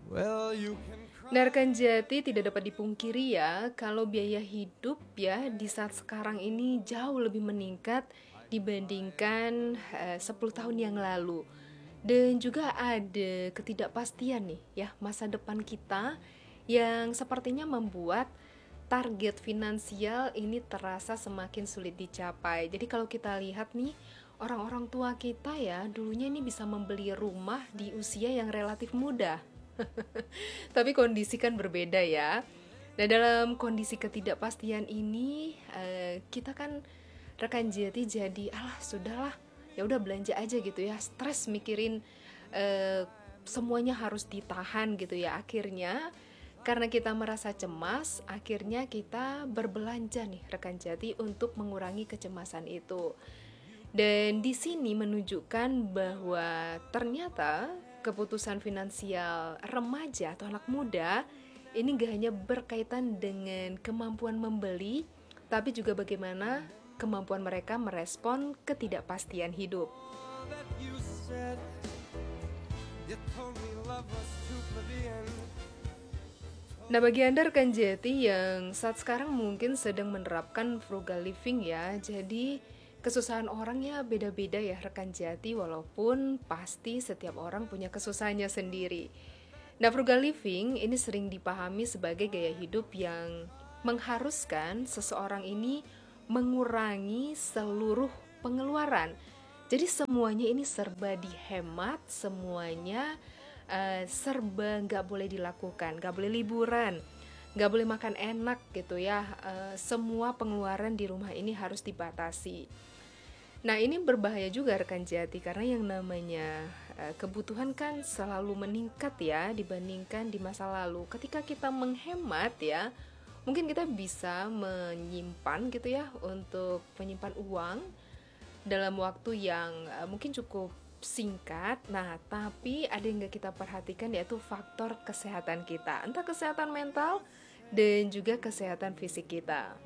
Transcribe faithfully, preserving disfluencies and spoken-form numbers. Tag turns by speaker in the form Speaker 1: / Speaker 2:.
Speaker 1: Well, you can
Speaker 2: Nah,
Speaker 1: cry.
Speaker 2: rekan Jati, tidak dapat dipungkiri ya, kalau biaya hidup ya di saat sekarang ini jauh lebih meningkat dibandingkan eh, sepuluh tahun yang lalu. Dan juga ada ketidakpastian nih ya masa depan kita yang sepertinya membuat target finansial ini terasa semakin sulit dicapai. Jadi kalau kita lihat nih, orang-orang tua kita ya dulunya ini bisa membeli rumah di usia yang relatif muda. Tapi kondisi kan berbeda ya. Nah, dalam kondisi ketidakpastian ini, eh, kita kan rekan Jati jadi, alah sudahlah, ya udah belanja aja gitu ya. Stres mikirin eh, semuanya harus ditahan gitu ya. Akhirnya karena kita merasa cemas, akhirnya kita berbelanja nih rekan Jati untuk mengurangi kecemasan itu. Dan di sini menunjukkan bahwa ternyata keputusan finansial remaja atau anak muda ini gak hanya berkaitan dengan kemampuan membeli, tapi juga bagaimana kemampuan mereka merespon ketidakpastian hidup.
Speaker 1: All that you said, you told me love was too plebeian.
Speaker 2: Nah, bagi Anda rekan Jati yang saat sekarang mungkin sedang menerapkan frugal living ya, jadi kesusahan orang ya beda-beda ya rekan Jati, walaupun pasti setiap orang punya kesusahannya sendiri. Nah, frugal living ini sering dipahami sebagai gaya hidup yang mengharuskan seseorang ini mengurangi seluruh pengeluaran. Jadi semuanya ini serba dihemat, semuanya eh, serba nggak boleh dilakukan, nggak boleh liburan, nggak boleh makan enak gitu ya. Eh, semua pengeluaran di rumah ini harus dibatasi. Nah, ini berbahaya juga rekan Jati karena yang namanya eh, kebutuhan kan selalu meningkat ya dibandingkan di masa lalu. Ketika kita menghemat ya, mungkin kita bisa menyimpan gitu ya untuk menyimpan uang dalam waktu yang eh, mungkin cukup singkat. Nah, tapi ada yang nggak kita perhatikan yaitu faktor kesehatan kita, entah kesehatan mental dan juga kesehatan fisik kita.